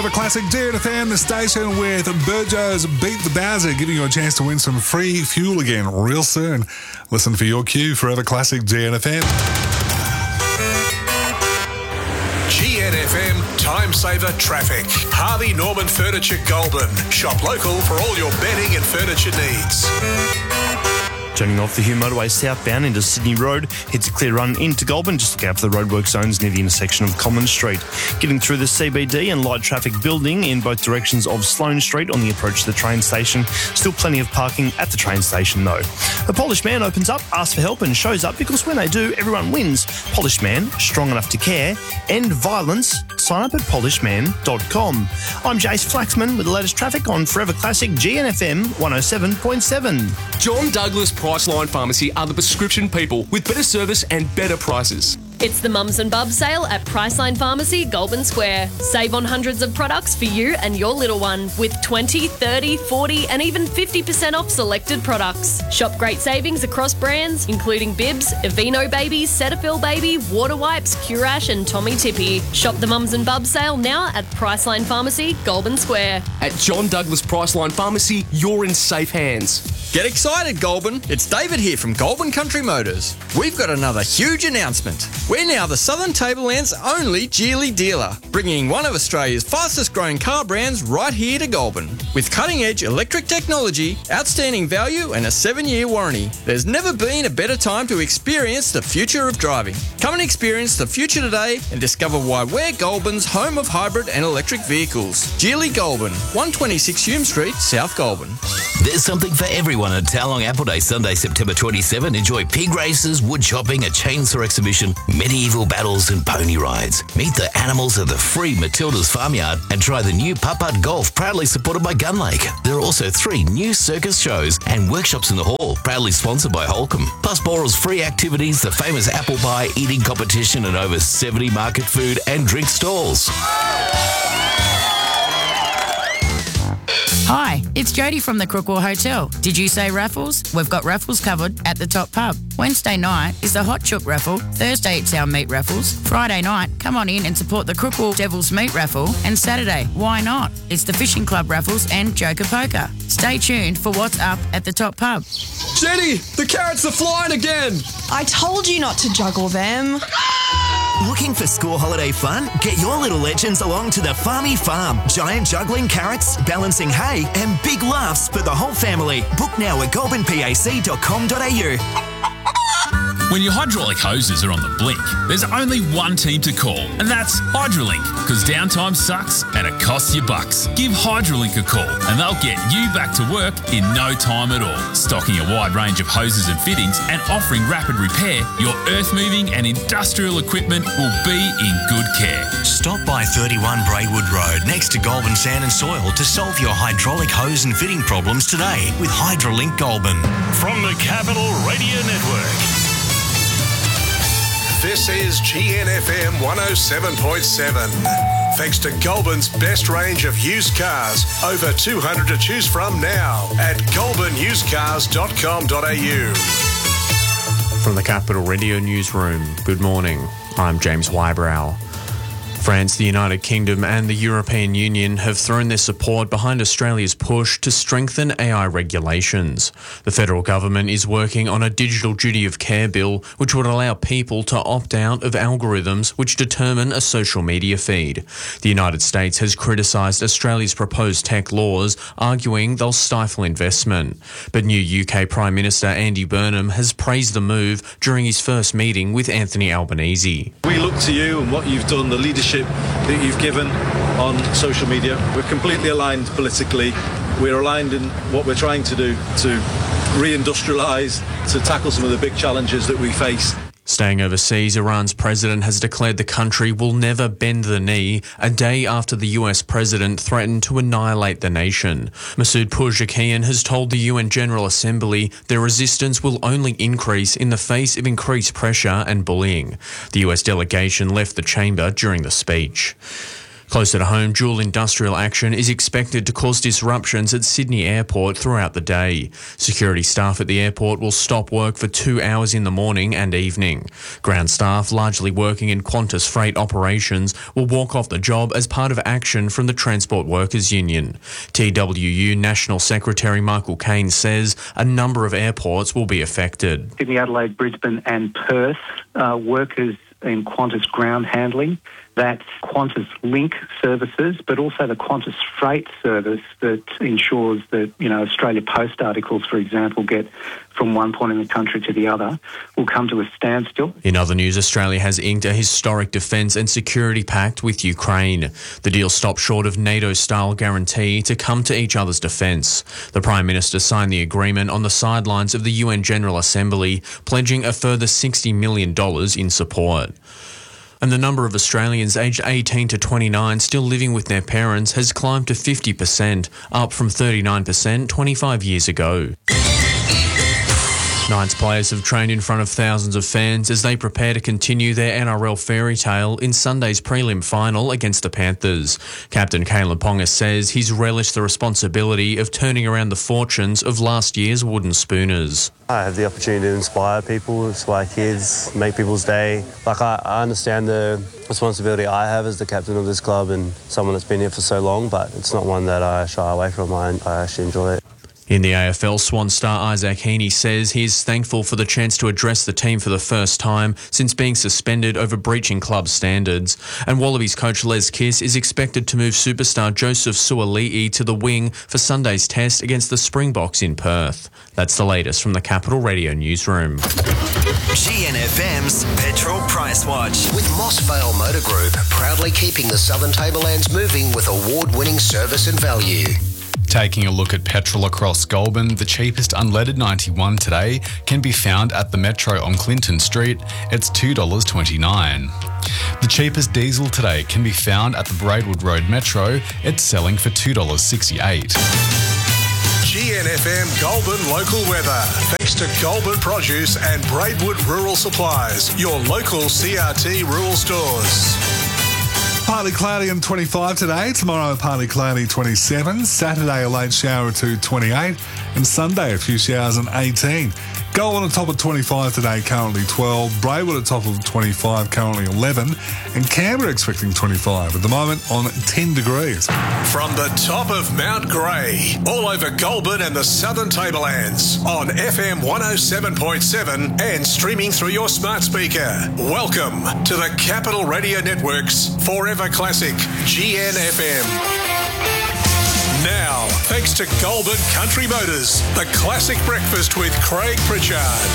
Forever Classic DNFM, the station with Burjo's Beat the Bowser, giving you a chance to win some free fuel again real soon. Listen for your cue, Forever Classic DNFM. GNFM Time Saver Traffic. Harvey Norman Furniture Goulburn. Shop local for all your bedding and furniture needs. Turning off the Hume Motorway southbound into Sydney Road, hits a clear run into Goulburn. Just look out for the roadwork zones near the intersection of Commons Street. Getting through the CBD and light traffic building in both directions of Sloane Street on the approach to the train station. Still plenty of parking at the train station though. A Polished Man opens up, asks for help and shows up because when they do, everyone wins. Polished Man, strong enough to care. End violence. Sign up at polishedman.com. I'm Jace Flaxman with the latest traffic on Forever Classic GNFM 107.7. John Douglas Priceline Pharmacy are the prescription people with better service and better prices. It's the Mums and Bubs sale at Priceline Pharmacy, Goulburn Square. Save on hundreds of products for you and your little one with 20, 30, 40 and even 50% off selected products. Shop great savings across brands including Bibs, Aveeno Babies, Cetaphil Baby, Water Wipes, Curash and Tommy Tippy. Shop the Mums and Bubs sale now at Priceline Pharmacy, Goulburn Square. At John Douglas Priceline Pharmacy, you're in safe hands. Get excited, Goulburn. It's David here from Goulburn Country Motors. We've got another huge announcement. We're now the Southern Tableland's only Geely dealer, bringing one of Australia's fastest growing car brands right here to Goulburn. With cutting edge electric technology, outstanding value and a 7-year warranty, there's never been a better time to experience the future of driving. Come and experience the future today and discover why we're Goulburn's home of hybrid and electric vehicles. Geely Goulburn, 126 Hume Street, South Goulburn. There's something for everyone at Towlong Apple Day, Sunday, September 27. Enjoy pig races, wood chopping, a chainsaw exhibition, medieval battles and pony rides. Meet the animals at the free Matilda's Farmyard and try the new Putt-Putt Golf, proudly supported by Gunlake. There are also 3 new circus shows and workshops in the hall, proudly sponsored by Holcomb. Plus Boral's free activities, the famous apple pie eating competition and over 70 market food and drink stalls. Hi, it's Jodie from the Crookwell Hotel. Did you say raffles? We've got raffles covered at the Top Pub. Wednesday night is the Hot Chook raffle. Thursday it's our meat raffles. Friday night, come on in and support the Crookwell Devil's Meat raffle. And Saturday, why not? It's the Fishing Club raffles and Joker Poker. Stay tuned for what's up at the Top Pub. Jenny, the carrots are flying again. I told you not to juggle them. Looking for school holiday fun? Get your little legends along to the Farmy Farm. Giant juggling carrots, balancing hay, and big laughs for the whole family. Book now at goulburnpac.com.au. When your hydraulic hoses are on the blink, there's only one team to call, and that's Hydrolink, because downtime sucks and it costs you bucks. Give Hydrolink a call, and they'll get you back to work in no time at all. Stocking a wide range of hoses and fittings and offering rapid repair, your earth-moving and industrial equipment will be in good care. Stop by 31 Braywood Road next to Goulburn Sand and Soil to solve your hydraulic hose and fitting problems today with Hydrolink Goulburn. From the Capital Radio Network. This is GNFM 107.7. Thanks to Goulburn's best range of used cars. Over 200 to choose from now at goulburnusedcars.com.au. From the Capital Radio Newsroom, good morning. I'm James Wybrow. France, the United Kingdom and the European Union have thrown their support behind Australia's push to strengthen AI regulations. The federal government is working on a digital duty of care bill which would allow people to opt out of algorithms which determine a social media feed. The United States has criticised Australia's proposed tech laws, arguing they'll stifle investment. But new UK Prime Minister Andy Burnham has praised the move during his first meeting with Anthony Albanese. We look to you and what you've done, the leadership that you've given on social media. We're completely aligned politically. We're aligned in what we're trying to do to reindustrialise, to tackle some of the big challenges that we face. Staying overseas, Iran's president has declared the country will never bend the knee a day after the US president threatened to annihilate the nation. Masoud Pezeshkian has told the UN General Assembly their resistance will only increase in the face of increased pressure and bullying. The US delegation left the chamber during the speech. Closer to home, dual industrial action is expected to cause disruptions at Sydney Airport throughout the day. Security staff at the airport will stop work for 2 hours in the morning and evening. Ground staff, largely working in Qantas freight operations, will walk off the job as part of action from the Transport Workers Union. TWU National Secretary Michael Caine says a number of airports will be affected. Sydney, Adelaide, Brisbane and Perth, workers in Qantas ground handling, that's Qantas Link services, but also the Qantas Freight service that ensures that, Australia Post articles, for example, get from one point in the country to the other, will come to a standstill. In other news, Australia has inked a historic defence and security pact with Ukraine. The deal stops short of NATO-style guarantee to come to each other's defence. The Prime Minister signed the agreement on the sidelines of the UN General Assembly, pledging a further $60 million in support. And the number of Australians aged 18 to 29 still living with their parents has climbed to 50%, up from 39% 25 years ago. Knights players have trained in front of thousands of fans as they prepare to continue their NRL fairy tale in Sunday's prelim final against the Panthers. Captain Caleb Ponga says he's relished the responsibility of turning around the fortunes of last year's Wooden Spooners. I have the opportunity to inspire people, inspire kids, make people's day. I understand the responsibility I have as the captain of this club and someone that's been here for so long, but it's not one that I shy away from. I actually enjoy it. In the AFL, Swan star Isaac Heaney says he is thankful for the chance to address the team for the first time since being suspended over breaching club standards. And Wallabies coach Les Kiss is expected to move superstar Joseph Suaalii to the wing for Sunday's test against the Springboks in Perth. That's the latest from the Capital Radio newsroom. GNFM's Petrol Price Watch. With Mossvale Motor Group, proudly keeping the Southern Tablelands moving with award-winning service and value. Taking a look at petrol across Goulburn, the cheapest unleaded 91 today can be found at the Metro on Clinton Street. It's $2.29. The cheapest diesel today can be found at the Braidwood Road Metro. It's selling for $2.68. GNFM Goulburn local weather. Thanks to Goulburn Produce and Braidwood Rural Supplies, your local CRT rural stores. Partly cloudy and 25 today. Tomorrow, partly cloudy 27. Saturday, a late shower to 28. And Sunday, a few showers and 18. Goulburn on top of 25 today, currently 12. Braidwood at top of 25, currently 11. And Canberra expecting 25 at the moment on 10 degrees. From the top of Mount Grey, all over Goulburn and the Southern Tablelands, on FM 107.7 and streaming through your smart speaker. Welcome to the Capital Radio Network's Forever Classic, GNFM. Now, thanks to Goulburn Country Motors, the classic breakfast with Craig Pritchard.